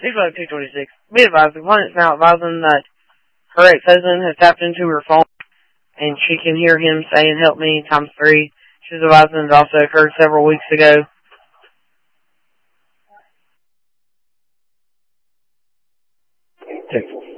Bigfoot 226. Be advised, the client is now advising that her ex-husband has tapped into her phone and she can hear him saying, "Help me," ×3. She's advising it also occurred several weeks ago. Texas.